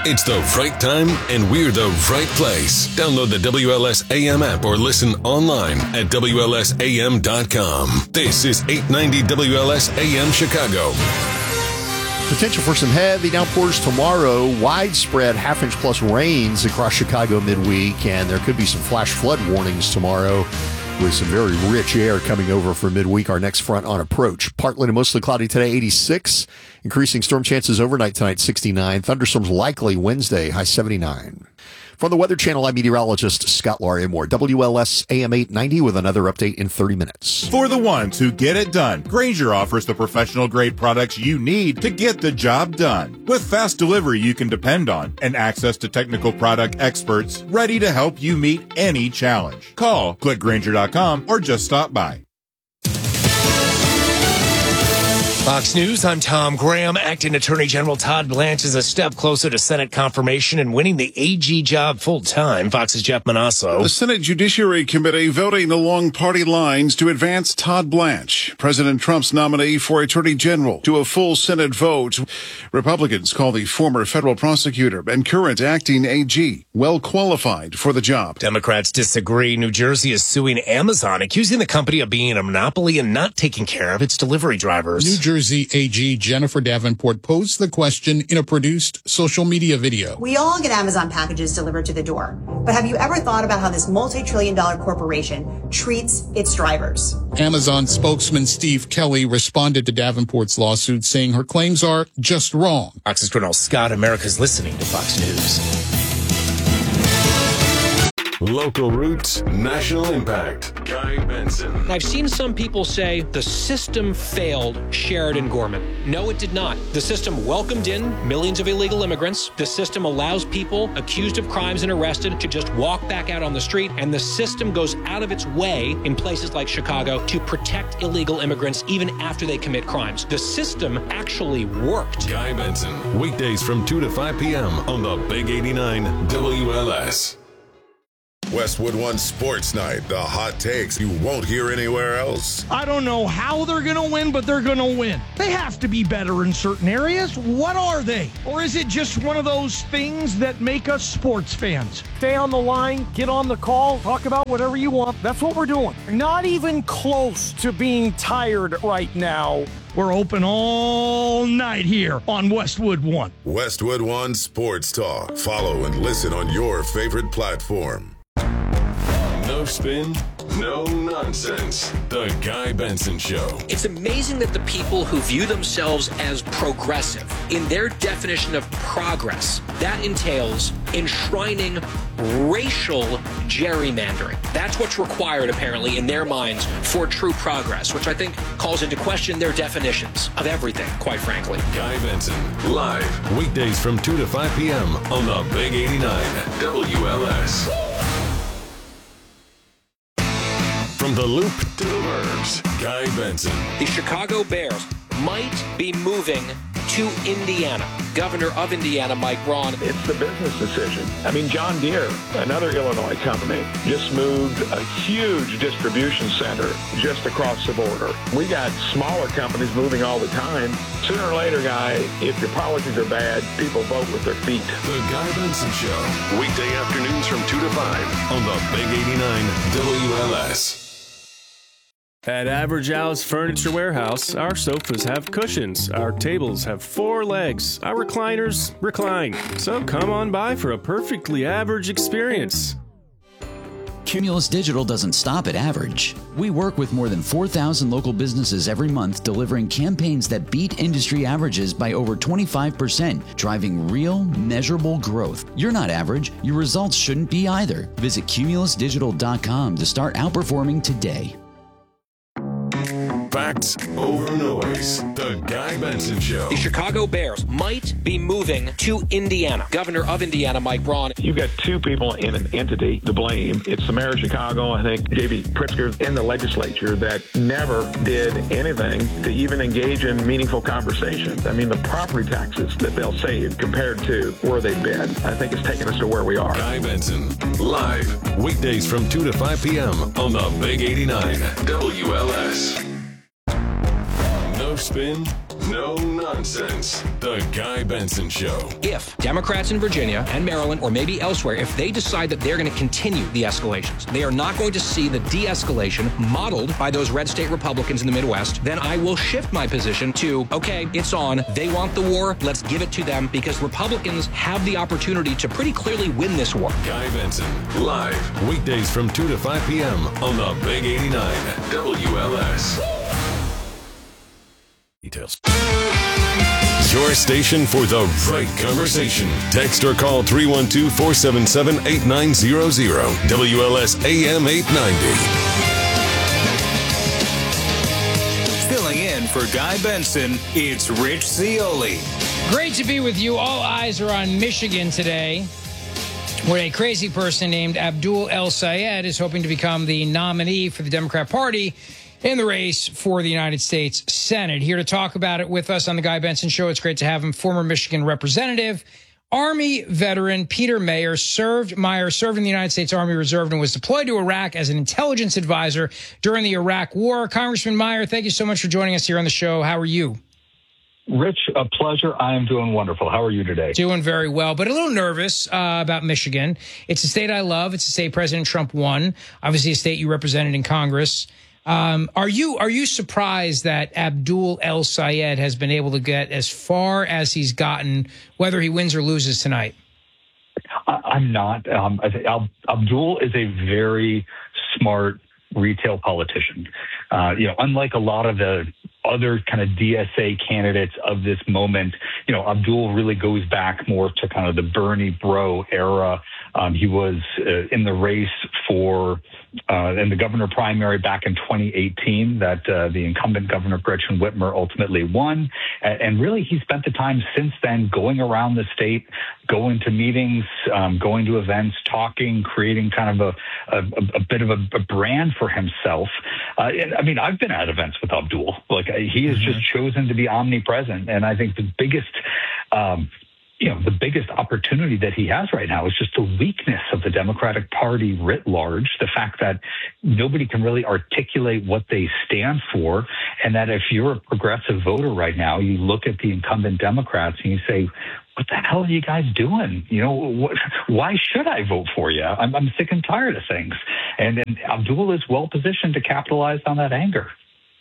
It's the right time, and we're the right place. Download the WLS AM app or listen online at WLSAM.com. This is 890 WLS AM Chicago. Potential for some heavy downpours tomorrow. Widespread half-inch plus rains across Chicago midweek, and there could be some flash flood warnings tomorrow with some very rich air coming over for midweek. Our next front on approach. Partly to mostly cloudy today, 86. Increasing storm chances overnight tonight, 69. Thunderstorms likely Wednesday, high 79. From the Weather Channel, I'm meteorologist Scott Larimore. WLS AM 890 with another update in 30 minutes. For the ones who get it done, Grainger offers the professional-grade products you need to get the job done. With fast delivery you can depend on and access to technical product experts ready to help you meet any challenge. Call, click Grainger.com, or just stop by. Fox News, I'm Tom Graham. Acting Attorney General Todd Blanche is a step closer to Senate confirmation and winning the AG job full-time. Fox's Jeff Manasso. The Senate Judiciary Committee voting along party lines to advance Todd Blanche, President Trump's nominee for Attorney General, to a full Senate vote. Republicans call the former federal prosecutor and current acting AG well qualified for the job. Democrats disagree. New Jersey is suing Amazon, accusing the company of being a monopoly and not taking care of its delivery drivers. New Jersey AG Jennifer Davenport posed the question in a produced social media video. We all get Amazon packages delivered to the door, but have you ever thought about how this multi-trillion-dollar corporation treats its drivers? Amazon spokesman Steve Kelly responded to Davenport's lawsuit, saying her claims are just wrong. Fox's Cornell Scott, America's listening to Fox News. Local roots, national impact. Guy Benson. I've seen some people say the system failed Sheridan Gorman. No, it did not. The system welcomed in millions of illegal immigrants. The system allows people accused of crimes and arrested to just walk back out on the street. And the system goes out of its way in places like Chicago to protect illegal immigrants even after they commit crimes. The system actually worked. Guy Benson. Weekdays from 2 to 5 p.m. on the Big 89 WLS. Westwood One Sports Night, the hot takes you won't hear anywhere else. I don't know how they're going to win, but they're going to win. They have to be better in certain areas. What are they? Or is it just one of those things that make us sports fans? Stay on the line, get on the call, talk about whatever you want. That's what we're doing. Not even close to being tired right now. We're open all night here on Westwood One. Westwood One Sports Talk. Follow and listen on your favorite platform. No spin, no nonsense. The Guy Benson Show. It's amazing that the people who view themselves as progressive, in their definition of progress, that entails enshrining racial gerrymandering. That's what's required, apparently, in their minds for true progress, which I think calls into question their definitions of everything, quite frankly. Guy Benson, live, weekdays from 2 to 5 p.m. on the Big 89 WLS. From the Loop to the Burbs, Guy Benson. The Chicago Bears might be moving to Indiana. Governor of Indiana, Mike Braun. It's the business decision. I mean, John Deere, another Illinois company, just moved a huge distribution center just across the border. We got smaller companies moving all the time. Sooner or later, Guy, if your policies are bad, people vote with their feet. The Guy Benson Show. Weekday afternoons from 2 to 5 on the Big 89 WLS. At Average Al's Furniture Warehouse, our sofas have cushions, our tables have 4 legs, our recliners recline. So come on by for a perfectly average experience. Cumulus Digital doesn't stop at average. We work with more than 4,000 local businesses every month, delivering campaigns that beat industry averages by over 25%, driving real, measurable growth. You're not average. Your results shouldn't be either. Visit cumulusdigital.com to start outperforming today. Facts over noise. The Guy Benson Show. The Chicago Bears might be moving to Indiana. Governor of Indiana, Mike Braun. You've got two people in an entity to blame. It's the mayor of Chicago, I think, J.B. Pritzker, in the legislature that never did anything to even engage in meaningful conversations. I mean, the property taxes that they'll save compared to where they've been, I think it's taken us to where we are. Guy Benson, live, weekdays from 2 to 5 p.m. on the Big 89 WLS. No spin, No nonsense. The Guy Benson Show. If Democrats in Virginia and Maryland, or maybe elsewhere, if they decide that they're going to continue the escalations, they are not going to see the de-escalation modeled by those red state Republicans in the Midwest, then I will shift my position to, okay, it's on. They want the war. Let's give it to them, because Republicans have the opportunity to pretty clearly win this war. Guy Benson, live, weekdays from 2 to 5 p.m. on the Big 89 WLS. Details. Your station for the right conversation. Text or call 312-477-8900. WLS AM 890. Filling in for Guy Benson, it's Rich Zeoli. Great to be with you. All eyes are on Michigan today, where a crazy person named Abdul El Sayed is hoping to become the nominee for the Democrat Party in the race for the United States Senate. Here to talk about it with us on the Guy Benson Show, it's great to have him, former Michigan representative, Army veteran Peter Meijer served in the United States Army Reserve and was deployed to Iraq as an intelligence advisor during the Iraq War. Congressman Meijer, thank you so much for joining us here on the show. How are you? Rich, a pleasure. I am doing wonderful. How are you today? Doing very well, but a little nervous about Michigan. It's a state I love. It's a state President Trump won. Obviously, a state you represented in Congress. Are you surprised that Abdul El Sayed has been able to get as far as he's gotten, whether he wins or loses tonight? I'm not. I think Abdul is a very smart retail politician. Unlike a lot of the other kind of DSA candidates of this moment, Abdul really goes back more to kind of the Bernie Bro era. He was in the race for in the governor primary back in 2018 that the incumbent governor Gretchen Whitmer ultimately won. And really, he spent the time since then going around the state, going to meetings, going to events, talking, creating kind of a bit of a brand for himself. I mean, I've been at events with Abdul. He has just chosen to be omnipresent. And I think the biggest the biggest opportunity that he has right now is just the weakness of the Democratic Party writ large, the fact that nobody can really articulate what they stand for, and that if you're a progressive voter right now, you look at the incumbent Democrats and you say, what the hell are you guys doing? Why should I vote for you? I'm sick and tired of things. And Abdul is well positioned to capitalize on that anger.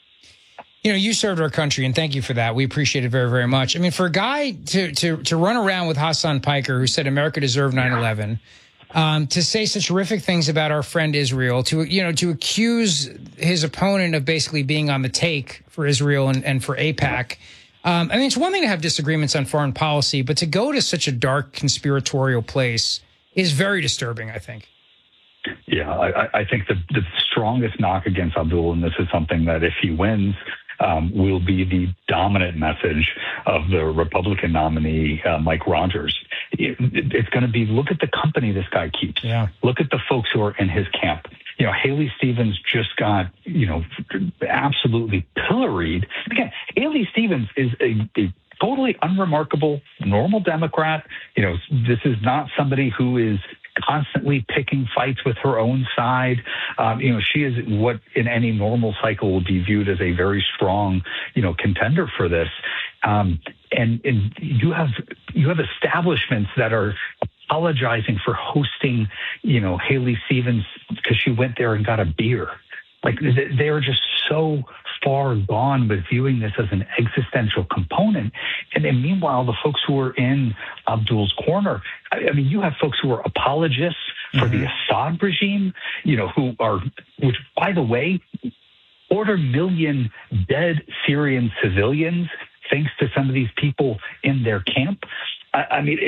You served our country, and thank you for that. We appreciate it very, very much. I mean, for a guy to run around with Hassan Piker, who said America deserved 9/11, to say such horrific things about our friend Israel, to accuse his opponent of basically being on the take for Israel and for AIPAC. I mean, it's one thing to have disagreements on foreign policy, but to go to such a dark conspiratorial place is very disturbing, I think. Yeah, I think the strongest knock against Abdul, and this is something that if he wins, will be the dominant message of the Republican nominee, Mike Rogers. It's going to be, look at the company this guy keeps. Yeah. Look at the folks who are in his camp. Haley Stevens just got, absolutely pilloried. Again, Haley Stevens is a totally unremarkable, normal Democrat. This is not somebody who is constantly picking fights with her own side. She is what in any normal cycle would be viewed as a very strong, contender for this. And you have establishments that are apologizing for hosting, Haley Stevens because she went there and got a beer. They are just so far gone with viewing this as an existential component. And then meanwhile, the folks who are in Abdul's corner, I mean, you have folks who are apologists for the Assad regime, which, by the way, 250,000 dead Syrian civilians, thanks to some of these people in their camp. I mean,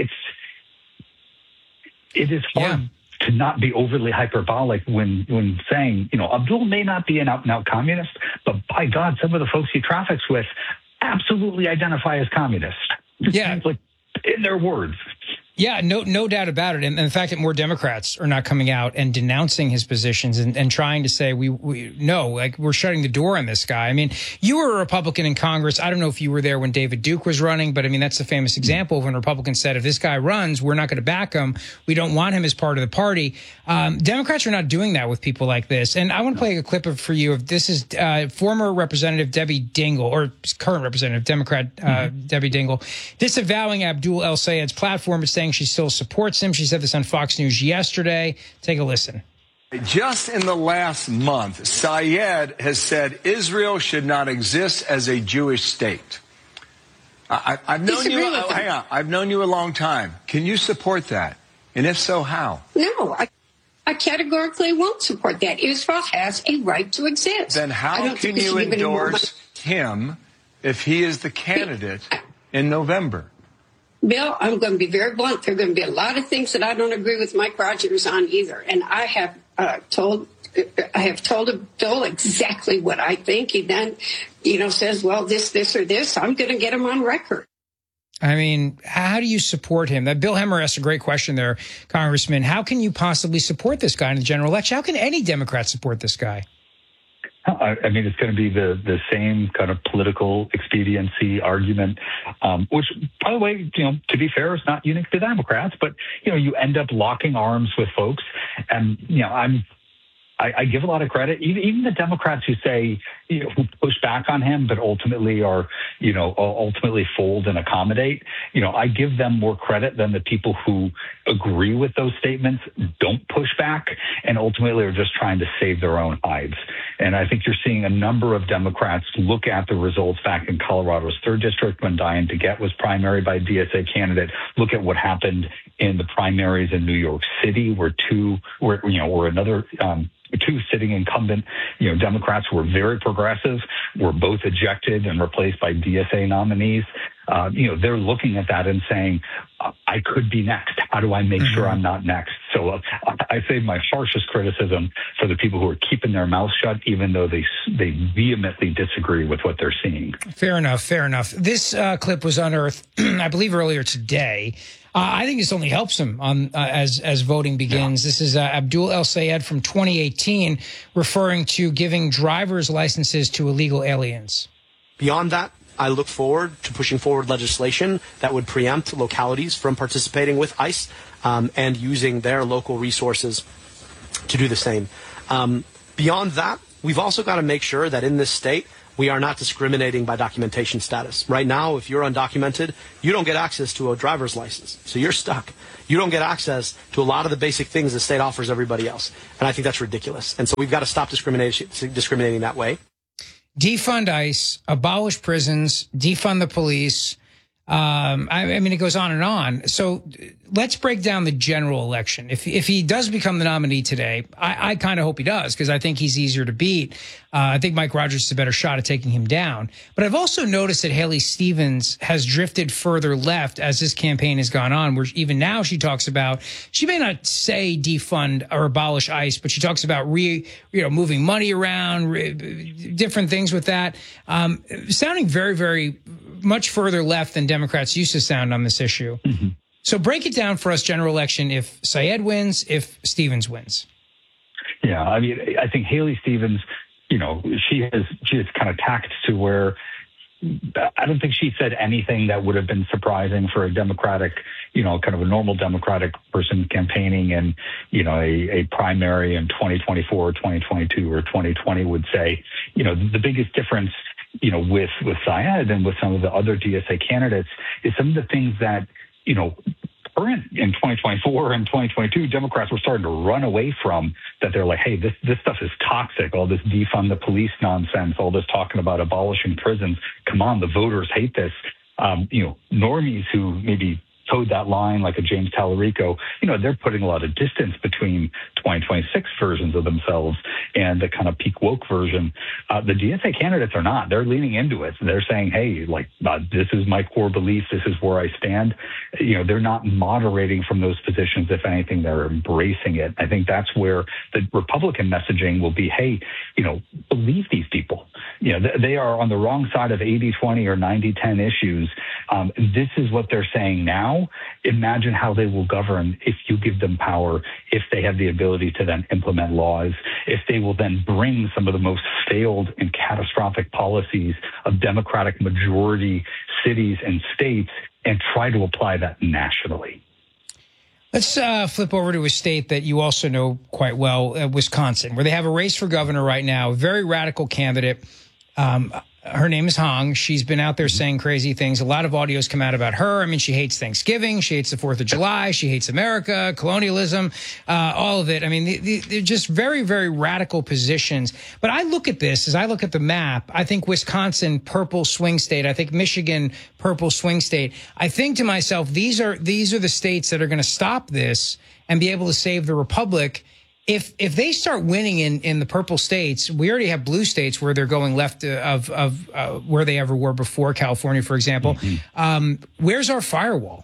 it is hard to not be overly hyperbolic when saying, Abdul may not be an out-and-out communist, but by God, some of the folks he traffics with absolutely identify as communists. Yeah. In their words. Yeah, no doubt about it. And the fact that more Democrats are not coming out and denouncing his positions and trying to say, we're shutting the door on this guy. I mean, you were a Republican in Congress. I don't know if you were there when David Duke was running, but I mean, that's the famous example of when Republicans said, if this guy runs, we're not going to back him. We don't want him as part of the party. Democrats are not doing that with people like this. And I want to play a clip for you. This is former Representative Debbie Dingell, or current Representative Democrat Debbie Dingell, disavowing Abdul El Sayed's platform, but saying she still supports him. She said this on Fox News yesterday. Take a listen. Just in the last month, Sayed has said Israel should not exist as a Jewish state. I've known you. Hang on. I've known you a long time. Can you support that? And if so, how? No, I categorically won't support that. Israel has a right to exist. Then how can you endorse him if he is the candidate in November? Bill, I'm going to be very blunt. There are going to be a lot of things that I don't agree with Mike Rogers on either. And I have told Bill exactly what I think. He then, says, well, this, or this. I'm going to get him on record. I mean, how do you support him? Bill Hemmer asked a great question there, Congressman. How can you possibly support this guy in the general election? How can any Democrat support this guy? I mean, it's going to be the same kind of political expediency argument, which, by the way, to be fair, is not unique to Democrats. But, you end up locking arms with folks. And, I give a lot of credit, even the Democrats who say, who push back on him, but ultimately are, ultimately fold and accommodate. I give them more credit than the people who agree with those statements, don't push back, and ultimately are just trying to save their own hides. And I think you're seeing a number of Democrats look at the results back in Colorado's 3rd District when Diane DeGette was primaried by a DSA candidate. Look at what happened in the primaries in New York City, where two sitting incumbent, Democrats who were very progressive were both ejected and replaced by DSA nominees. They're looking at that and saying, I could be next. How do I make sure I'm not next? So I say my harshest criticism for the people who are keeping their mouths shut, even though they vehemently disagree with what they're seeing. Fair enough. This clip was unearthed, I believe, earlier today. I think this only helps him on as voting begins. Yeah. This is Abdul El Sayed from 2018 referring to giving driver's licenses to illegal aliens. Beyond that, I look forward to pushing forward legislation that would preempt localities from participating with ICE and using their local resources to do the same. Beyond that, we've also got to make sure that in this state, we are not discriminating by documentation status. Right now, if you're undocumented, you don't get access to a driver's license. So you're stuck. You don't get access to a lot of the basic things the state offers everybody else. And I think that's ridiculous. And so we've got to stop discriminating that way. Defund ICE, abolish prisons, defund the police. I mean, it goes on and on. So let's break down the general election. If he does become the nominee today, I kind of hope he does, because I think he's easier to beat. I think Mike Rogers is a better shot at taking him down. But I've also noticed that Haley Stevens has drifted further left as this campaign has gone on, where even now she talks about, she may not say defund or abolish ICE, but she talks about moving money around, different things with that, sounding very, very much further left than Democrats used to sound on this issue. Mm-hmm. So break it down for us, general election, if Sayed wins, if Stevens wins. Yeah, I mean, I think Haley Stevens, she has kind of tacked to where I don't think she said anything that would have been surprising for a Democratic, kind of a normal Democratic person campaigning in, a primary in 2024 or 2022 or 2020 would say. The biggest difference, with Sayed and with some of the other DSA candidates is some of the things that, current in 2024 and 2022, Democrats were starting to run away from, that they're like, hey, this stuff is toxic, all this defund the police nonsense, all this talking about abolishing prisons. Come on, the voters hate this. Normies who maybe towed that line like a James Tallarico, they're putting a lot of distance between 2026 versions of themselves and the kind of peak woke version. The DSA candidates are not. They're leaning into it. They're saying, hey, this is my core belief. This is where I stand. They're not moderating from those positions. If anything, they're embracing it. I think that's where the Republican messaging will be, hey, believe these people. they are on the wrong side of 80-20 or 90-10 issues. This is what they're saying now. Imagine how they will govern if you give them power, if they have the ability to then implement laws, if they will then bring some of the most failed and catastrophic policies of Democratic majority cities and states and try to apply that nationally. Let's flip over to a state that you also know quite well, Wisconsin, where they have a race for governor right now, a very radical candidate. Her name is Hong. She's been out there saying crazy things. A lot of audios come out about her. I mean, she hates Thanksgiving. She hates the 4th of July. She hates America, colonialism, all of it. I mean, they're just very, very radical positions. But I look at this, as I look at the map, I think Wisconsin, purple swing state. I think Michigan, purple swing state. I think to myself, these are the states that are going to stop this and be able to save the republic. If they start winning in the purple states, we already have blue states where they're going left of where they ever were before, California, for example. Where's our firewall?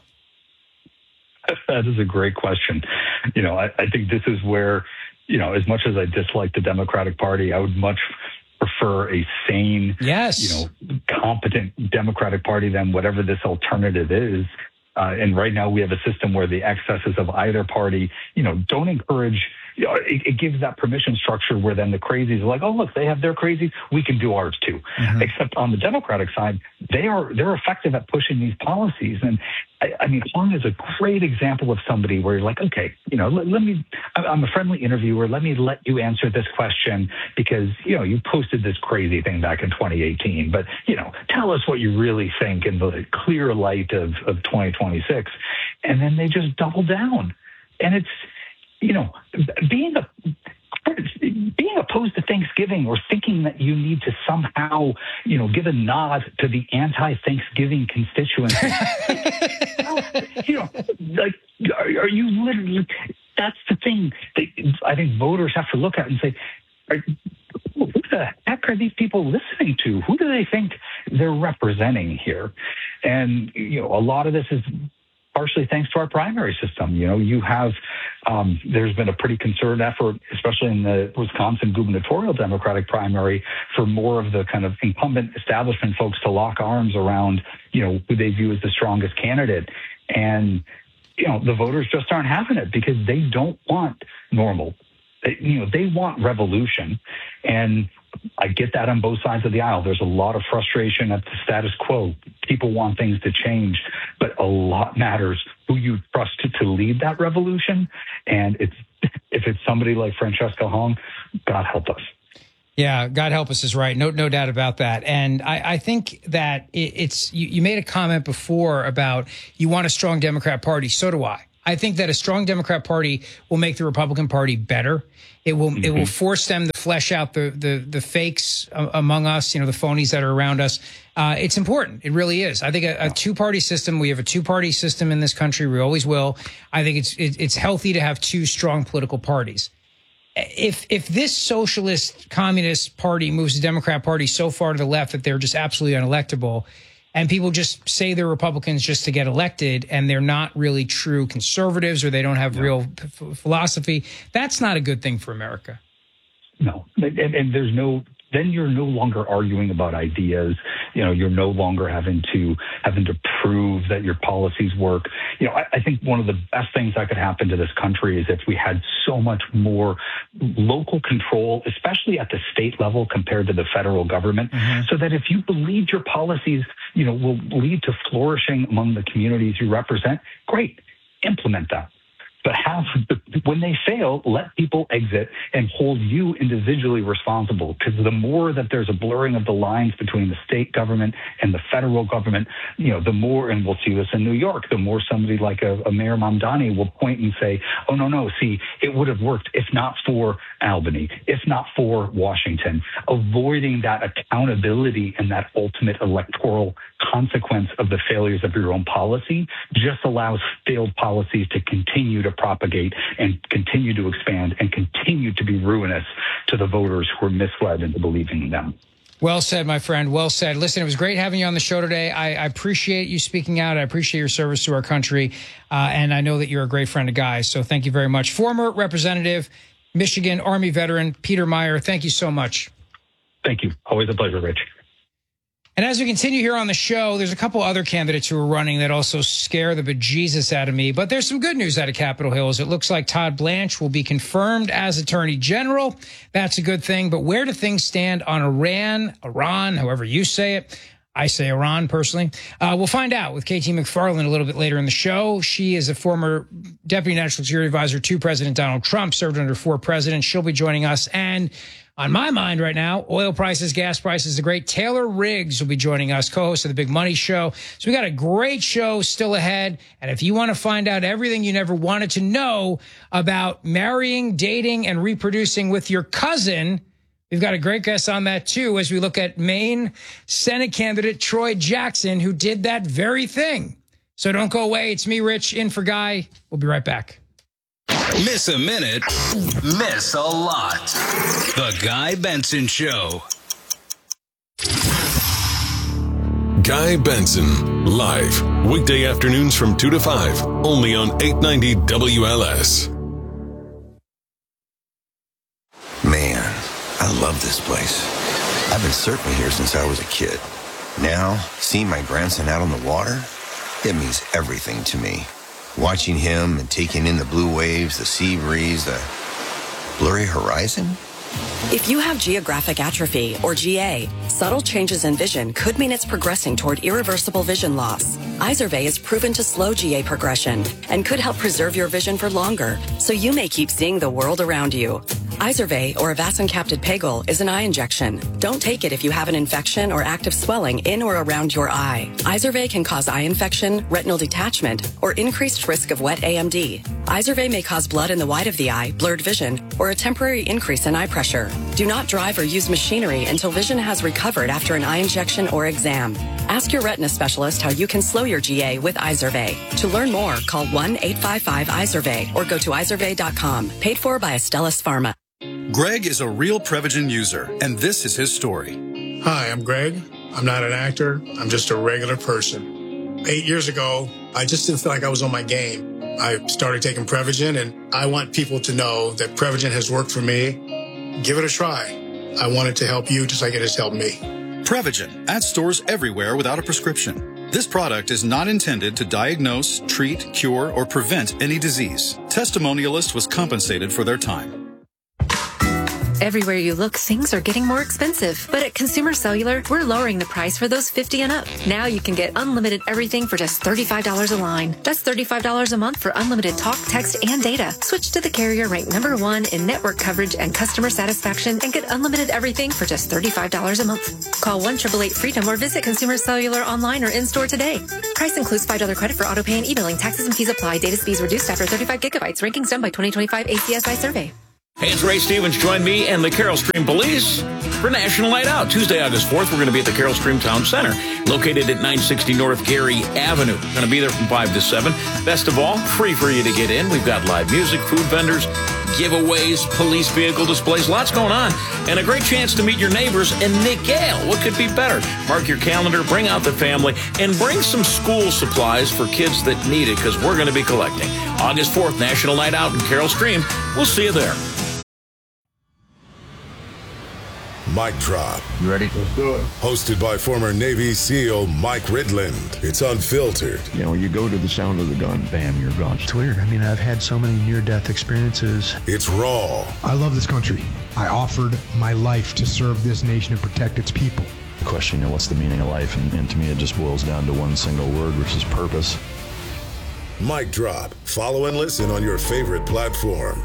That is a great question. I think this is where, as much as I dislike the Democratic Party, I would much prefer a sane, competent Democratic Party than whatever this alternative is. And right now we have a system where the excesses of either party, don't encourage. It gives that permission structure where then the crazies are like, oh, look, they have their crazies. We can do ours too. Except on the Democratic side, they're effective at pushing these policies. And I mean, Hong is a great example of somebody where you're like, okay, I'm a friendly interviewer. Let me let you answer this question because, you posted this crazy thing back in 2018. But, tell us what you really think in the clear light of 2026. And then they just double down. And it's, being opposed to Thanksgiving or thinking that you need to somehow, give a nod to the anti-Thanksgiving constituency. Are you literally? That's the thing that I think voters have to look at and say, who the heck are these people listening to? Who do they think they're representing here? And, a lot of this is partially thanks to our primary system. You have, there's been a pretty concerted effort, especially in the Wisconsin gubernatorial Democratic primary, for more of the kind of incumbent establishment folks to lock arms around, who they view as the strongest candidate. And, the voters just aren't having it because they don't want normal. They want revolution. And I get that on both sides of the aisle. There's a lot of frustration at the status quo. People want things to change, but a lot matters who you trust to lead that revolution. And if it's somebody like Francesca Hong, God help us. Yeah, God help us is right. No doubt about that. And I think that you made a comment before about you want a strong Democrat Party. So do I. I think that a strong Democrat Party will make the Republican Party better. It will force them to flesh out the fakes among us, the phonies that are around us. It's important. It really is. I think a two-party system, we have a two-party system in this country. We always will. I think it's healthy to have two strong political parties. If this socialist communist party moves the Democrat Party so far to the left that they're just absolutely unelectable, and people just say they're Republicans just to get elected, and they're not really true conservatives, or they don't have real philosophy, that's not a good thing for America. No, and there's no. Then you're no longer arguing about ideas. You're no longer having to prove that your policies work. I think one of the best things that could happen to this country is if we had so much more local control, especially at the state level compared to the federal government, so that if you believe your policies, will lead to flourishing among the communities you represent, great, implement that. But when they fail, let people exit and hold you individually responsible. Because the more that there's a blurring of the lines between the state government and the federal government, the more, and we'll see this in New York, the more somebody like a Mayor Mamdani will point and say, oh, no, see, it would have worked if not for Albany, if not for Washington. Avoiding that accountability and that ultimate electoral consequence of the failures of your own policy just allows failed policies to continue to propagate and continue to expand and continue to be ruinous to the voters who are misled into believing in them. Well said, my friend. Well said. Listen, it was great having you on the show today. I appreciate you speaking out. I appreciate your service to our country. And I know that you're a great friend of Guy's. So thank you very much. Former Representative, Michigan Army veteran, Peter Meijer, thank you so much. Thank you. Always a pleasure, Rich. And as we continue here on the show, there's a couple other candidates who are running that also scare the bejesus out of me. But there's some good news out of Capitol Hill. It looks like Todd Blanche will be confirmed as Attorney General. That's a good thing. But where do things stand on Iran, however you say it? I say Iran, personally. We'll find out with KT McFarland a little bit later in the show. She is a former Deputy National Security Advisor to President Donald Trump, served under 4 presidents. She'll be joining us. And on my mind right now, oil prices, gas prices, the great Taylor Riggs will be joining us, co-host of The Big Money Show. So we got a great show still ahead. And if you want to find out everything you never wanted to know about marrying, dating, and reproducing with your cousin, we've got a great guest on that, too, as we look at Maine Senate candidate Troy Jackson, who did that very thing. So don't go away. It's me, Rich, in for Guy. We'll be right back. Miss a minute, miss a lot. The Guy Benson Show. Guy Benson, live, weekday afternoons from 2 to 5, only on 890 WLS. Man, I love this place. I've been surfing here since I was a kid. Now, seeing my grandson out on the water, it means everything to me. Watching him and taking in the blue waves, the sea breeze, the blurry horizon. If you have geographic atrophy, or GA, subtle changes in vision could mean it's progressing toward irreversible vision loss. Izervay is proven to slow GA progression and could help preserve your vision for longer, so you may keep seeing the world around you. Izervay, or avacincaptad pegol, is an eye injection. Don't take it if you have an infection or active swelling in or around your eye. Izervay can cause eye infection, retinal detachment, or increased risk of wet AMD. Izervay may cause blood in the white of the eye, blurred vision, or a temporary increase in eye pressure. Do not drive or use machinery until vision has recovered after an eye injection or exam. Ask your retina specialist how you can slow your GA with Izervay. To learn more, call 1-855-IZERVAY or go to izervay.com. Paid for by Astellas Pharma. Greg is a real Prevagen user, and this is his story. Hi, I'm Greg. I'm not an actor. I'm just a regular person. 8 years ago, I just didn't feel like I was on my game. I started taking Prevagen, and I want people to know that Prevagen has worked for me. Give it a try. I want it to help you just like it has helped me. Prevagen, at stores everywhere without a prescription. This product is not intended to diagnose, treat, cure, or prevent any disease. Testimonialist was compensated for their time. Everywhere you look, things are getting more expensive. But at Consumer Cellular, we're lowering the price for those 50 and up. Now you can get unlimited everything for just $35 a line. That's $35 a month for unlimited talk, text, and data. Switch to the carrier ranked #1 in network coverage and customer satisfaction and get unlimited everything for just $35 a month. Call 1-888-FREEDOM or visit Consumer Cellular online or in-store today. Price includes $5 credit for auto pay and e-billing. Taxes and fees apply. Data speeds reduced after 35 gigabytes. Rankings done by 2025 ACSI survey. Hey, it's Ray Stevens. Join me and the Carroll Stream Police for National Night Out. Tuesday, August 4th, we're going to be at the Carroll Stream Town Center, located at 960 North Gary Avenue. Going to be there from 5 to 7. Best of all, free for you to get in. We've got live music, food vendors, giveaways, police vehicle displays, lots going on, and a great chance to meet your neighbors and Nick Gale. What could be better? Mark your calendar, bring out the family, and bring some school supplies for kids that need it, because we're going to be collecting. August 4th, National Night Out in Carroll Stream. We'll see you there. Mic Drop. You ready? Let's do it. Hosted by former Navy SEAL Mike Ridland. It's unfiltered. You know, you go to the sound of the gun, bam, you're gone. It's weird. I mean, I've had so many near-death experiences. It's raw. I love this country. I offered my life to serve this nation and protect its people. The question, you know, what's the meaning of life? And to me, it just boils down to one single word, which is purpose. Mic Drop. Follow and listen on your favorite platform.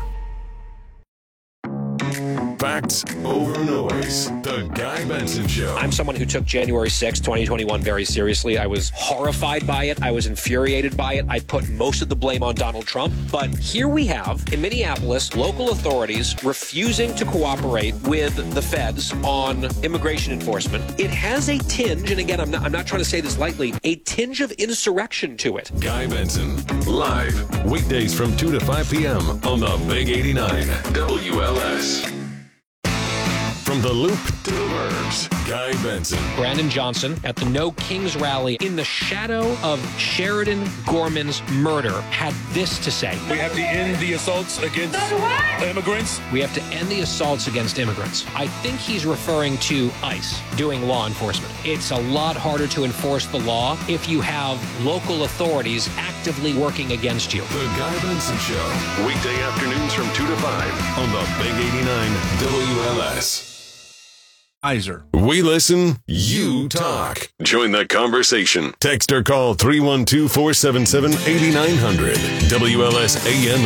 Facts over noise. The Guy Benson Show. I'm someone who took January 6, 2021 very seriously. I was horrified by it. I was infuriated by it. I put most of the blame on Donald Trump. But here we have, in Minneapolis, local authorities refusing to cooperate with the feds on immigration enforcement. It has a tinge, and again, I'm not trying to say this lightly, a tinge of insurrection to it. Guy Benson, live, weekdays from 2 to 5 p.m. on the Big 89 WLS. From from the Loop to the Burbs, Guy Benson. Brandon Johnson at the No Kings rally in the shadow of Sheridan Gorman's murder had this to say. We have to end the assaults against immigrants. We have to end the assaults against immigrants. I think he's referring to ICE doing law enforcement. It's a lot harder to enforce the law if you have local authorities actively working against you. The Guy Benson Show, weekday afternoons from 2 to 5 on the Big 89 WLS. We listen, you talk. Join the conversation. Text or call 312-477-8900. WLS AM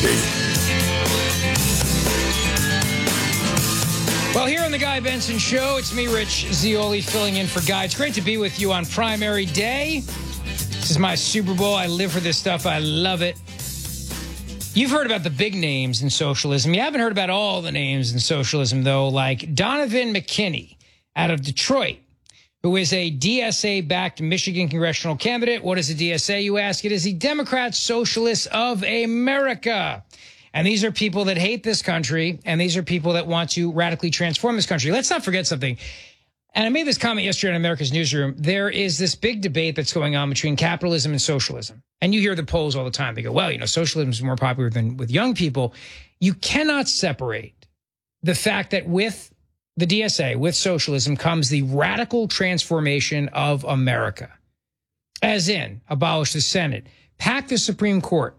890. Well, here on the Guy Benson Show, it's me, Rich Zeoli, filling in for Guy. It's great to be with you on primary day. This is my Super Bowl. I live for this stuff. I love it. You've heard about the big names in socialism. You haven't heard about all the names in socialism, though, like Donovan McKinney out of Detroit, who is a DSA-backed Michigan congressional candidate. What is a DSA, you ask? It is the Democrat Socialists of America. And these are people that hate this country, and these are people that want to radically transform this country. Let's not forget something. And I made this comment yesterday on America's Newsroom. There is this big debate that's going on between capitalism and socialism. And you hear the polls all the time. They go, well, you know, socialism is more popular than with young people. You cannot separate the fact that with the DSA, with socialism, comes the radical transformation of America. As in, abolish the Senate, pack the Supreme Court,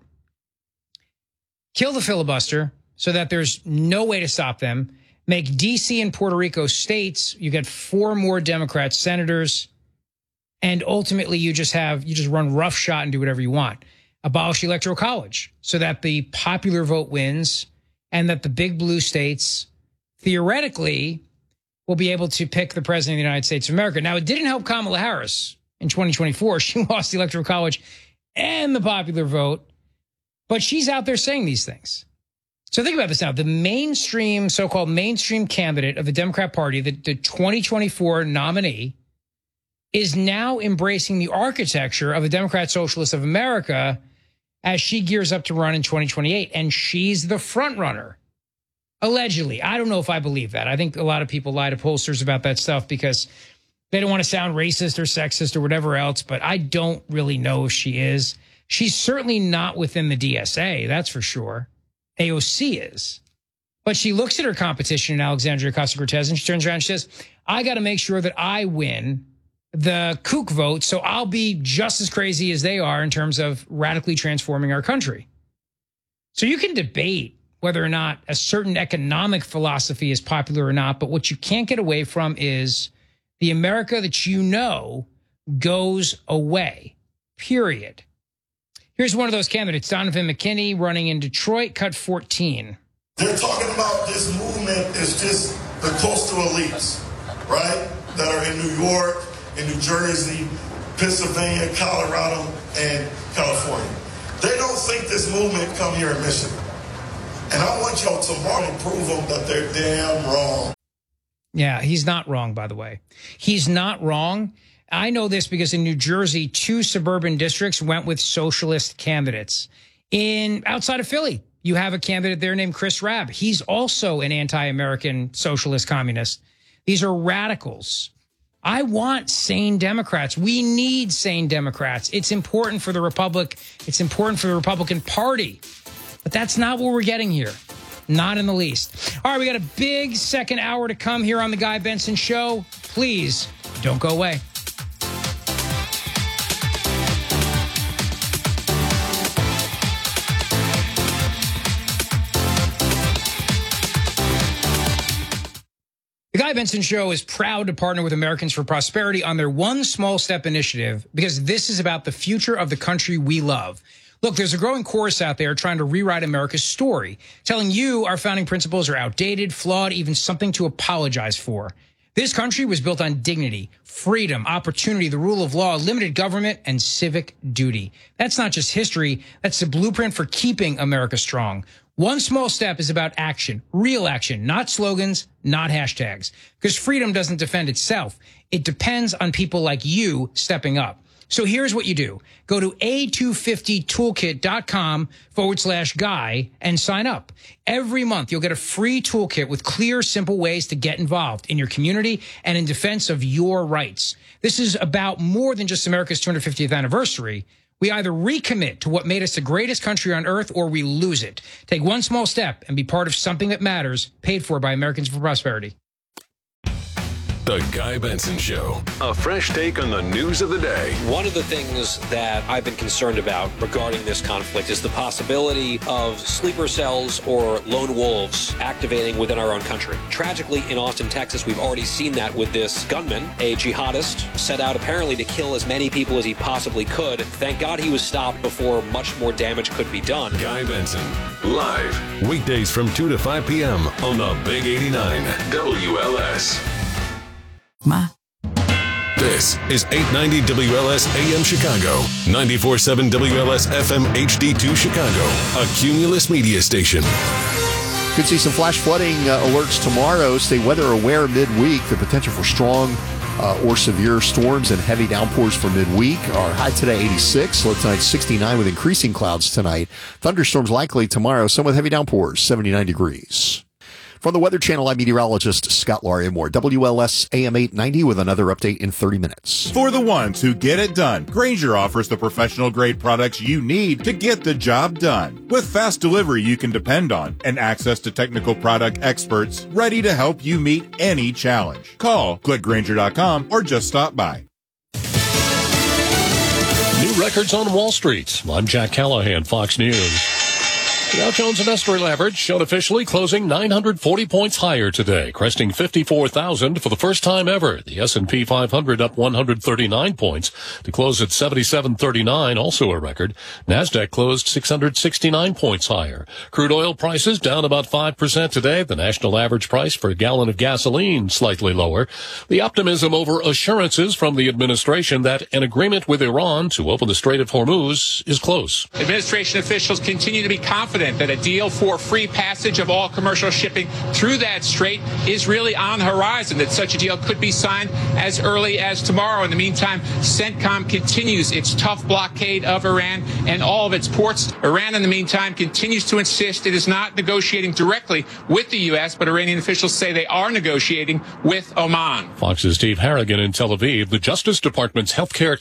kill the filibuster so that there's no way to stop them, make D.C. and Puerto Rico states, you get 4 more Democrat senators, and ultimately you just run roughshod and do whatever you want. Abolish the Electoral College so that the popular vote wins and that the big blue states theoretically will be able to pick the president of the United States of America. Now, it didn't help Kamala Harris in 2024. She lost the Electoral College and the popular vote, but she's out there saying these things. So think about this now. The mainstream, so-called mainstream candidate of the Democrat Party, the 2024 nominee, is now embracing the architecture of the Democrat Socialists of America as she gears up to run in 2028. And she's the front runner, allegedly. I don't know if I believe that. I think a lot of people lie to pollsters about that stuff because they don't want to sound racist or sexist or whatever else, but I don't really know if she is. She's certainly not within the DSA, that's for sure. AOC is. But she looks at her competition in Alexandria Ocasio-Cortez and she turns around and she says, I got to make sure that I win the kook vote, so I'll be just as crazy as they are in terms of radically transforming our country. So you can debate whether or not a certain economic philosophy is popular or not, but what you can't get away from is the America that you know goes away, period. Here's one of those candidates, Donovan McKinney, running in Detroit, cut 14. They're talking about this movement is just the coastal elites, right? That are in New York, in New Jersey, Pennsylvania, Colorado, and California. They don't think this movement come here in Michigan. And I want y'all tomorrow to prove them that they're damn wrong. Yeah, he's not wrong, by the way. He's not wrong. I know this because in New Jersey, 2 suburban districts went with socialist candidates. Outside of Philly, you have a candidate there named Chris Rabb. He's also an anti-American socialist communist. These are radicals. I want sane Democrats. We need sane Democrats. It's important for the Republic. It's important for the Republican Party. But that's not what we're getting here. Not in the least. All right, we got a big second hour to come here on the Guy Benson Show. Please don't go away. The Guy Benson Show is proud to partner with Americans for Prosperity on their One Small Step initiative because this is about the future of the country we love. Look, there's a growing chorus out there trying to rewrite America's story, telling you our founding principles are outdated, flawed, even something to apologize for. This country was built on dignity, freedom, opportunity, the rule of law, limited government, and civic duty. That's not just history. That's the blueprint for keeping America strong. One small step is about action, real action, not slogans, not hashtags. Because freedom doesn't defend itself. It depends on people like you stepping up. So here's what you do. Go to a250toolkit.com/guy and sign up. Every month, you'll get a free toolkit with clear, simple ways to get involved in your community and in defense of your rights. This is about more than just America's 250th anniversary. We either recommit to what made us the greatest country on earth or we lose it. Take one small step and be part of something that matters, paid for by Americans for Prosperity. The Guy Benson Show. A fresh take on the news of the day. One of the things that I've been concerned about regarding this conflict is the possibility of sleeper cells or lone wolves activating within our own country. Tragically, in Austin, Texas, we've already seen that with this gunman, a jihadist, set out apparently to kill as many people as he possibly could. Thank God he was stopped before much more damage could be done. Guy Benson, live, weekdays from 2 to 5 p.m. on the Big 89 WLS. This is 890 WLS AM Chicago, 94.7 WLS FM HD2 Chicago, a Cumulus media station. Could see some flash flooding alerts tomorrow. Stay weather aware midweek. The potential for strong or severe storms and heavy downpours for midweek. Our high today 86, low tonight 69 with increasing clouds tonight. Thunderstorms likely tomorrow, some with heavy downpours, 79 degrees. From the Weather Channel, I'm meteorologist Scott Larimore. WLS AM 890 with another update in 30 minutes. For the ones who get it done, Grainger offers the professional-grade products you need to get the job done. With fast delivery you can depend on and access to technical product experts ready to help you meet any challenge. Call, click Grainger.com, or just stop by. New records on Wall Street. I'm Jack Callahan, Fox News. The Dow Jones Industrial Average showed officially closing 940 points higher today, cresting 54,000 for the first time ever. The S&P 500 up 139 points to close at 7739, also a record. NASDAQ closed 669 points higher. Crude oil prices down about 5% today. The national average price for a gallon of gasoline slightly lower. The optimism over assurances from the administration that an agreement with Iran to open the Strait of Hormuz is close. Administration officials continue to be confident that a deal for free passage of all commercial shipping through that strait is really on the horizon, that such a deal could be signed as early as tomorrow. In the meantime, CENTCOM continues its tough blockade of Iran and all of its ports. Iran, in the meantime, continues to insist it is not negotiating directly with the U.S., but Iranian officials say they are negotiating with Oman. Fox's Steve Harrigan in Tel Aviv. The Justice Department's healthcare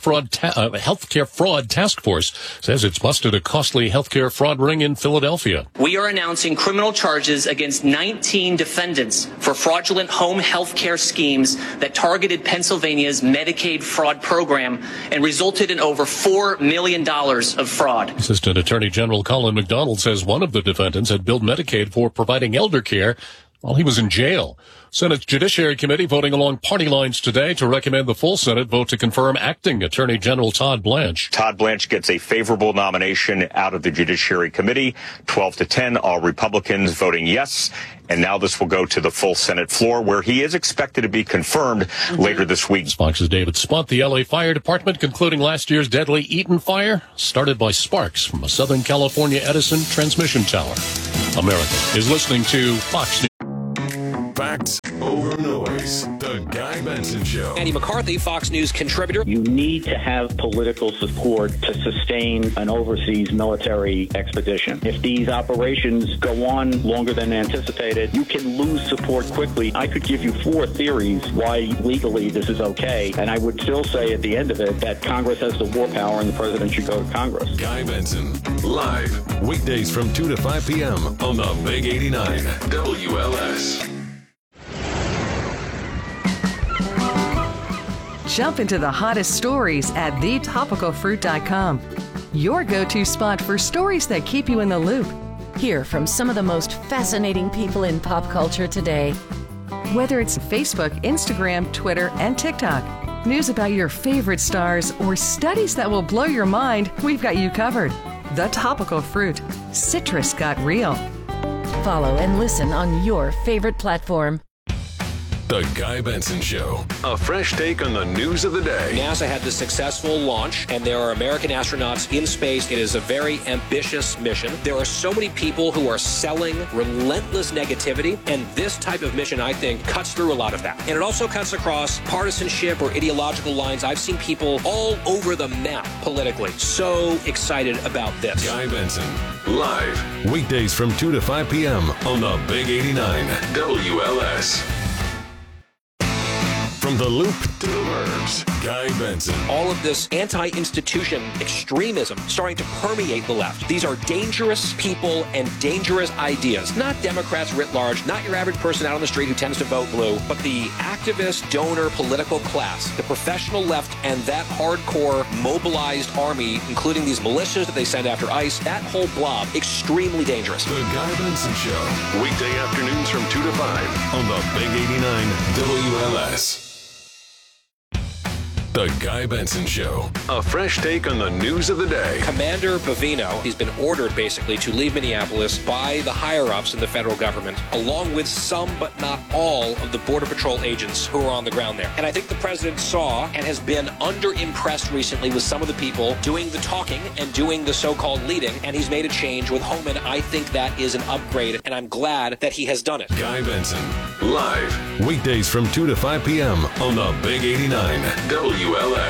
fraud task force says it's busted a costly healthcare fraud ring in Philadelphia. We are announcing criminal charges against 19 defendants for fraudulent home health care schemes that targeted Pennsylvania's Medicaid fraud program and resulted in over $4 million of fraud. Assistant Attorney General Colin McDonald says one of the defendants had billed Medicaid for providing elder care while he was in jail. Senate's Judiciary Committee voting along party lines today to recommend the full Senate vote to confirm acting Attorney General Todd Blanche. Todd Blanche gets a favorable nomination out of the Judiciary Committee, 12-10, all Republicans voting yes. And now this will go to the full Senate floor, where he is expected to be confirmed later this week. Fox's David Spunt. The L.A. Fire Department concluding last year's deadly Eaton fire, started by sparks from a Southern California Edison transmission tower. America is listening to Fox News. Facts over noise. The Guy Benson Show. Andy McCarthy, Fox News contributor. You need to have political support to sustain an overseas military expedition. If these operations go on longer than anticipated, you can lose support quickly. I could give you 4 theories why legally this is okay, and I would still say at the end of it that Congress has the war power and the president should go to Congress. Guy Benson, live, weekdays from 2 to 5 p.m. on the Big 89 WLS. Jump into the hottest stories at thetopicalfruit.com. Your go-to spot for stories that keep you in the loop. Hear from some of the most fascinating people in pop culture today. Whether it's Facebook, Instagram, Twitter, and TikTok, news about your favorite stars, or studies that will blow your mind, we've got you covered. The Topical Fruit. Citrus got real. Follow and listen on your favorite platform. The Guy Benson Show. A fresh take on the news of the day. NASA had the successful launch, and there are American astronauts in space. It is a very ambitious mission. There are so many people who are selling relentless negativity, and this type of mission, I think, cuts through a lot of that. And it also cuts across partisanship or ideological lines. I've seen people all over the map politically. So excited about this. Guy Benson, live, weekdays from 2 to 5 p.m. on the Big 89 WLS. From the Loop to the Burbs, Guy Benson. All of this anti-institution extremism starting to permeate the left. These are dangerous people and dangerous ideas. Not Democrats writ large, not your average person out on the street who tends to vote blue, but the activist, donor, political class, the professional left, and that hardcore mobilized army, including these militias that they send after ICE, that whole blob, extremely dangerous. The Guy Benson Show, weekday afternoons from 2 to 5 on the Big 89 WLS. The Guy Benson Show. A fresh take on the news of the day. Commander Bovino, he's been ordered basically to leave Minneapolis by the higher-ups in the federal government, along with some but not all of the Border Patrol agents who are on the ground there. And I think the president saw and has been underimpressed recently with some of the people doing the talking and doing the so-called leading, and he's made a change with Homan. I think that is an upgrade, and I'm glad that he has done it. Guy Benson, live, weekdays from 2 to 5 p.m. on the Big 89 WLS.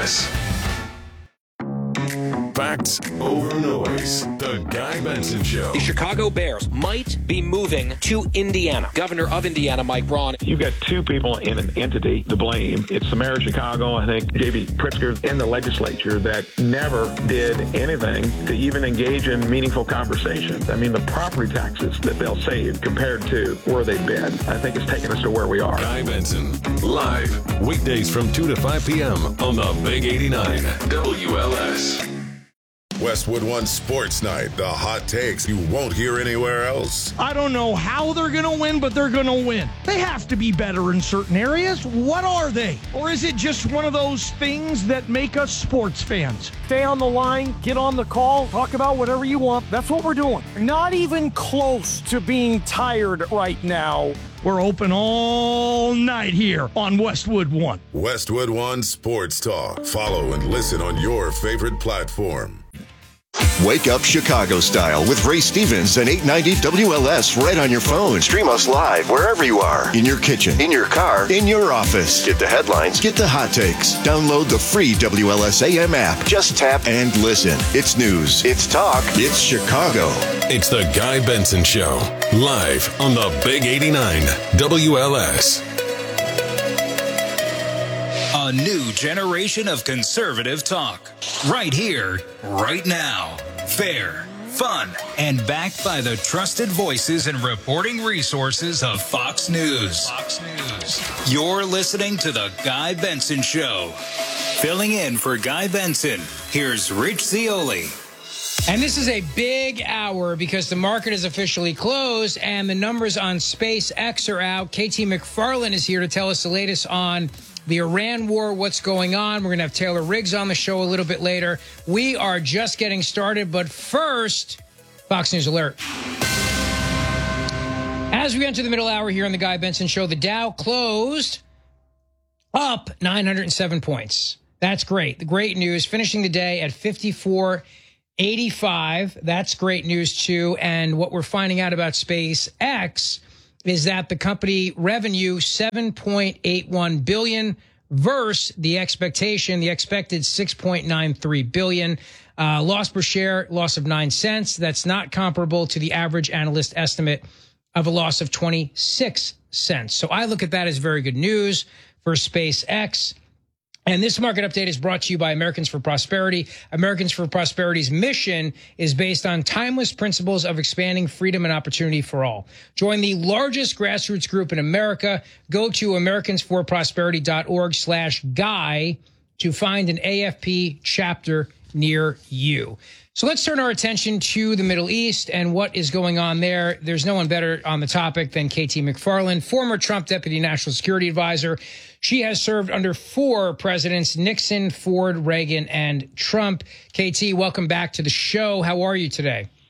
Facts over noise. The Guy Benson Show. The Chicago Bears might be moving to Indiana. Governor of Indiana, Mike Braun. You've got two people in an entity to blame. It's the mayor of Chicago, I think, J.B. Pritzker, and the legislature that never did anything to even engage in meaningful conversations. I mean, the property taxes that they'll save compared to where they've been, I think it's taken us to where we are. Guy Benson, live, weekdays from 2 to 5 p.m. on the Big 89 WLS. Westwood One Sports Night, the hot takes you won't hear anywhere else. I don't know how they're going to win, but they're going to win. They have to be better in certain areas. What are they? Or is it just one of those things that make us sports fans? Stay on the line, get on the call, talk about whatever you want. That's what we're doing. Not even close to being tired right now. We're open all night here on Westwood One. Westwood One Sports Talk. Follow and listen on your favorite platform. Wake up Chicago style with Ray Stevens and 890 WLS right on your phone. Stream us live wherever you are. In your kitchen, in your car, in your office. Get the headlines, get the hot takes. Download the free WLS AM app. Just tap and listen. It's news, it's talk, it's Chicago. It's the Guy Benson Show, live on the Big 89 WLS. A new generation of conservative talk. Right here, right now. Fair, fun, and backed by the trusted voices and reporting resources of Fox News. Fox News. You're listening to The Guy Benson Show. Filling in for Guy Benson, here's Rich Zioli. And this is a big hour because the market is officially closed and the numbers on SpaceX are out. KT McFarland is here to tell us the latest on the Iran war, what's going on. We're going to have Taylor Riggs on the show a little bit later. We are just getting started, but first, Fox News Alert. As we enter the middle hour here on the Guy Benson Show, the Dow closed up 907 points. That's great. The great news, finishing the day at 5485. That's great news, too. And what we're finding out about SpaceX is that the company revenue $7.81 billion versus the expectation, the expected $6.93 billion. Loss per share, loss of 9 cents. That's not comparable to the average analyst estimate of a loss of 26 cents. So I look at that as very good news for SpaceX. And this market update is brought to you by Americans for Prosperity. Americans for Prosperity's mission is based on timeless principles of expanding freedom and opportunity for all. Join the largest grassroots group in America. Go to americansforprosperity.org/guy to find an AFP chapter near you. So let's turn our attention to the Middle East and what is going on there. There's no one better on the topic than KT McFarland, former Trump Deputy National Security Advisor. She has served under 4 presidents, Nixon, Ford, Reagan, and Trump. KT, welcome back to the show. How are you today?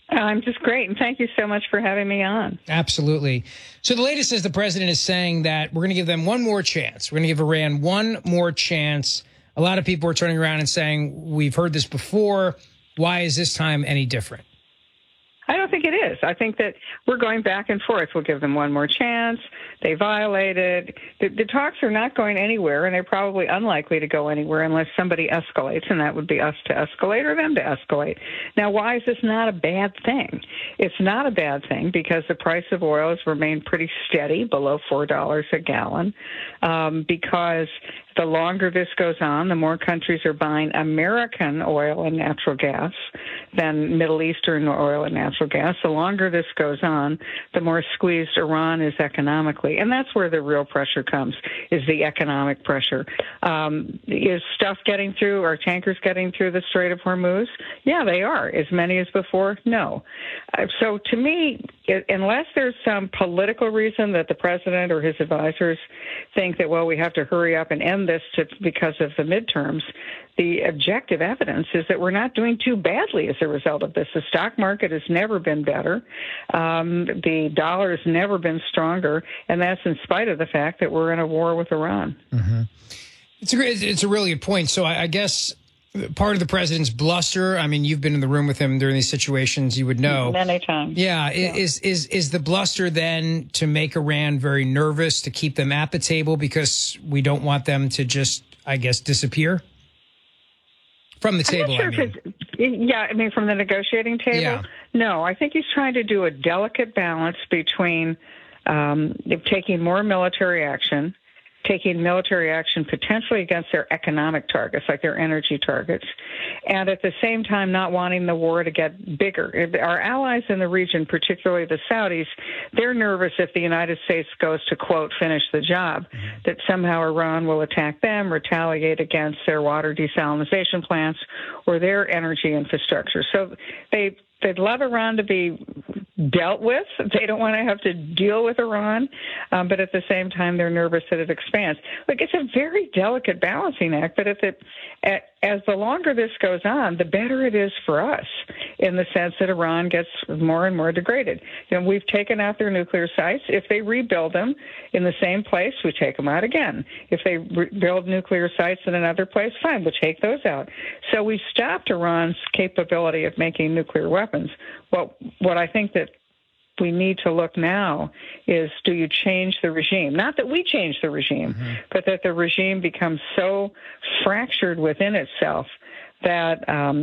I'm just great, and thank you so much for having me on. Absolutely. So the latest is the president is saying that we're going to give them one more chance. We're going to give Iran one more chance. A lot of people are turning around and saying, we've heard this before. Why is this time any different? I don't think it is. I think that we're going back and forth. We'll give them one more chance. They violated. The talks are not going anywhere, and they're probably unlikely to go anywhere unless somebody escalates, and that would be us to escalate or them to escalate. Now, why is this not a bad thing? It's not a bad thing because the price of oil has remained pretty steady, below $4 a gallon, because the longer this goes on, the more countries are buying American oil and natural gas than Middle Eastern oil and natural gas. The longer this goes on, the more squeezed Iran is economically. And that's where the real pressure comes, is the economic pressure. Is stuff getting through? Are tankers getting through the Strait of Hormuz? Yeah, they are. As many as before? No. So to me, unless there's some political reason that the president or his advisors think that, well, we have to hurry up and end this because of the midterms, the objective evidence is that we're not doing too badly as a result of this. The stock market has never been better. The dollar has never been stronger, and that's in spite of the fact that we're in a war with Iran. Mm-hmm. It's a really good point. So I guess part of the president's bluster, I mean, you've been in the room with him during these situations, you would know. Many times. Yeah. Is the bluster then to make Iran very nervous, to keep them at the table because we don't want them to just, I guess, disappear? From the table, I'm not sure from the negotiating table? Yeah. No, I think he's trying to do a delicate balance between taking more military action, taking military action potentially against their economic targets, like their energy targets, and at the same time not wanting the war to get bigger. Our allies in the region, particularly the Saudis, they're nervous if the United States goes to, quote, finish the job, that somehow Iran will attack them, retaliate against their water desalination plants or their energy infrastructure. So they'd love Iran to be dealt with. They don't want to have to deal with Iran, but at the same time, they're nervous that it expands. Look, it's a very delicate balancing act, but as the longer this goes on, the better it is for us in the sense that Iran gets more and more degraded. You know, we've taken out their nuclear sites. If they rebuild them in the same place, we take them out again. If they build nuclear sites in another place, fine, we'll take those out. So we stopped Iran's capability of making nuclear weapons. Well, what I think that we need to look now is, do you change the regime? Not that we change the regime, but that the regime becomes so fractured within itself that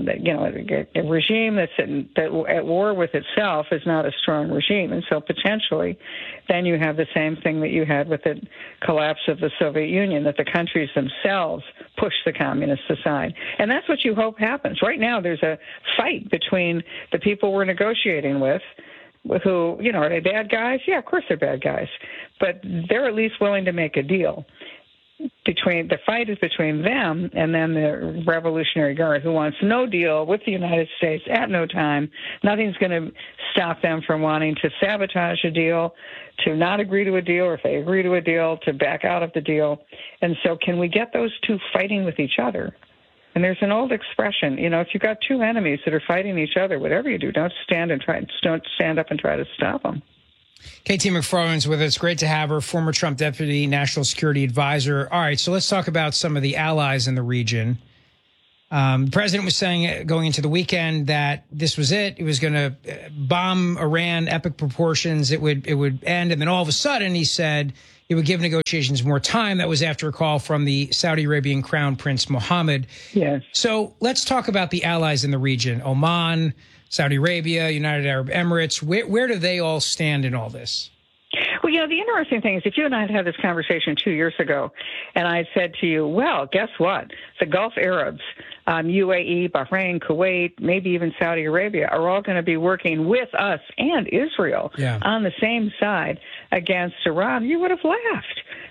a regime that's at war with itself is not a strong regime. And so potentially then you have the same thing that you had with the collapse of the Soviet Union, that the countries themselves push the communists aside. And that's what you hope happens. Right now there's a fight between the people we're negotiating with, who, are they bad guys? Yeah, of course they're bad guys. But they're at least willing to make a deal. The fight is between them and then the Revolutionary Guard, who wants no deal with the United States at no time. Nothing's going to stop them from wanting to sabotage a deal, to not agree to a deal, or if they agree to a deal, to back out of the deal. And so can we get those two fighting with each other? And there's an old expression, if you've got two enemies that are fighting each other, whatever you do, don't stand up and try to stop them. KT McFarland's with us. Great to have her, former Trump Deputy National Security Advisor. All right, so let's talk about some of the allies in the region. The president was saying going into the weekend that this was it. It was going to bomb Iran, epic proportions. It would end. And then all of a sudden he said it would give negotiations more time. That was after a call from the Saudi Arabian Crown Prince Mohammed. Yes. So let's talk about the allies in the region. Oman, Saudi Arabia, United Arab Emirates. Where do they all stand in all this? Well, the interesting thing is, if you and I had had this conversation 2 years ago, and I had said to you, well, guess what? The Gulf Arabs, UAE, Bahrain, Kuwait, maybe even Saudi Arabia, are all going to be working with us and Israel on the same side against Iran, you would have laughed.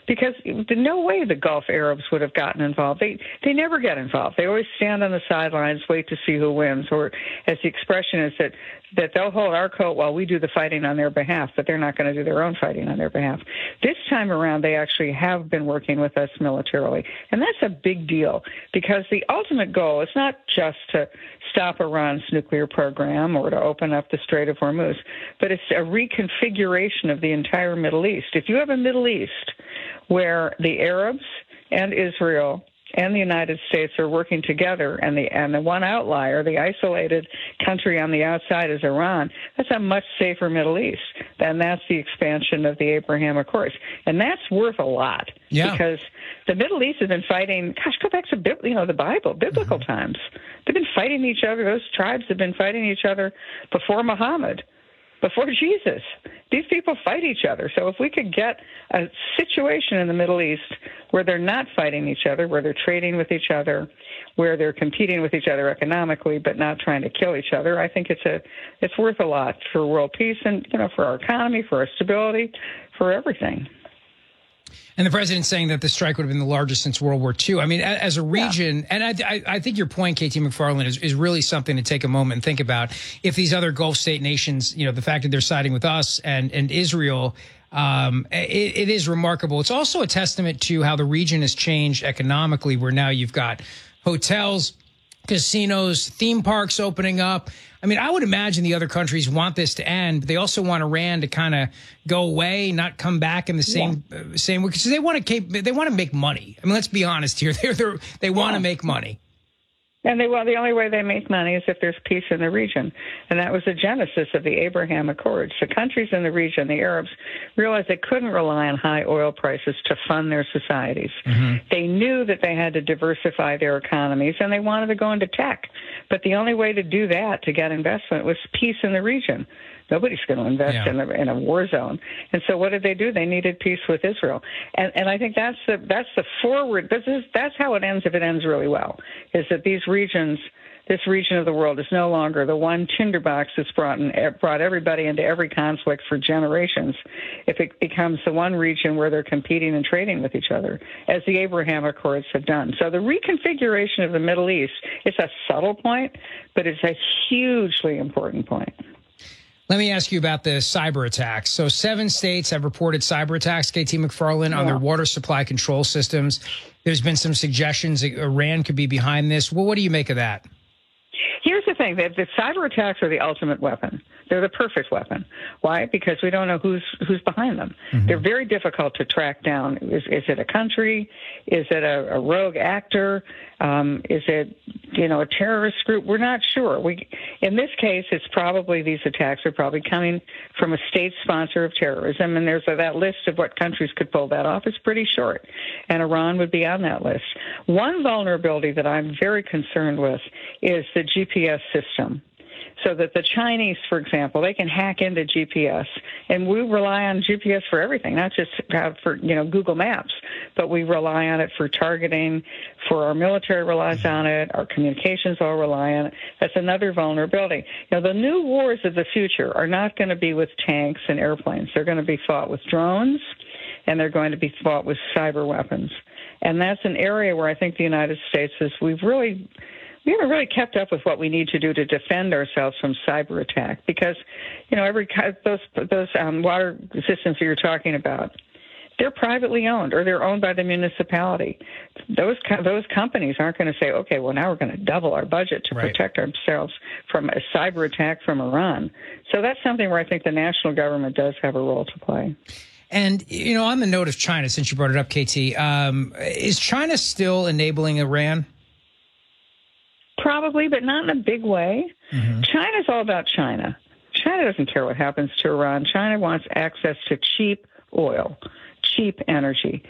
because no way the Gulf Arabs would have gotten involved. They never get involved. They always stand on the sidelines, wait to see who wins, or as the expression is that they'll hold our coat while we do the fighting on their behalf, but they're not going to do their own fighting on their behalf. This time around, they actually have been working with us militarily, and that's a big deal because the ultimate goal is not just to stop Iran's nuclear program or to open up the Strait of Hormuz, but it's a reconfiguration of the entire Middle East. If you have a Middle East where the Arabs and Israel and the United States are working together, and the one outlier, the isolated country on the outside is Iran, that's a much safer Middle East. And that's the expansion of the Abraham Accords. And that's worth a lot. Yeah. Because the Middle East has been fighting, go back to the Bible, biblical times. They've been fighting each other. Those tribes have been fighting each other before Muhammad, before Jesus. These people fight each other. So if we could get a situation in the Middle East where they're not fighting each other, where they're trading with each other, where they're competing with each other economically but not trying to kill each other, I think it's worth a lot for world peace and, for our economy, for our stability, for everything. And the president's saying that the strike would have been the largest since World War II. I mean, as a region, and I think your point, KT McFarland, is really something to take a moment and think about. If these other Gulf state nations, the fact that they're siding with us and Israel, it is remarkable. It's also a testament to how the region has changed economically, where now you've got hotels, casinos, theme parks opening up. I mean, I would imagine the other countries want this to end, but they also want Iran to kind of go away, not come back in the same way, because they want to make money. I mean, let's be honest here. They want to make money. And the only way they make money is if there's peace in the region. And that was the genesis of the Abraham Accords. The countries in the region, the Arabs, realized they couldn't rely on high oil prices to fund their societies. Mm-hmm. They knew that they had to diversify their economies, and they wanted to go into tech. But the only way to do that, to get investment, was peace in the region. Nobody's going to invest in a war zone. And so what did they do? They needed peace with Israel. And I think that's the forward. That's how it ends if it ends really well, is that this region of the world is no longer the one tinderbox that's brought everybody into every conflict for generations. If it becomes the one region where they're competing and trading with each other, as the Abraham Accords have done. So the reconfiguration of the Middle East, it's a subtle point, but it's a hugely important point. Let me ask you about the cyber attacks. So 7 states have reported cyber attacks, KT McFarland, on their water supply control systems. There's been some suggestions that Iran could be behind this. Well, what do you make of that? Here's the thing. The cyber attacks are the ultimate weapon. They're the perfect weapon. Why? Because we don't know who's behind them. Mm-hmm. They're very difficult to track down. Is it a country? Is it a rogue actor? Is it, a terrorist group? We're not sure. In this case, these attacks are probably coming from a state sponsor of terrorism, and there's that list of what countries could pull that off is pretty short, and Iran would be on that list. One vulnerability that I'm very concerned with is the GPS system. So that the Chinese, for example, they can hack into GPS, and we rely on GPS for everything, not just for Google Maps, but we rely on it for targeting. For our military relies on it. Our communications all rely on it. That's another vulnerability. The new wars of the future are not going to be with tanks and airplanes. They're going to be fought with drones, and they're going to be fought with cyber weapons. And that's an area where I think the United States we haven't really kept up with what we need to do to defend ourselves from cyber attack, because, those water systems that you're talking about, they're privately owned or they're owned by the municipality. Those companies aren't going to say, okay, well, now we're going to double our budget to protect ourselves from a cyber attack from Iran. So that's something where I think the national government does have a role to play. And, on the note of China, since you brought it up, KT, is China still enabling Iran? Probably, but not in a big way. Mm-hmm. China's all about China. China doesn't care what happens to Iran. China wants access to cheap oil, cheap energy.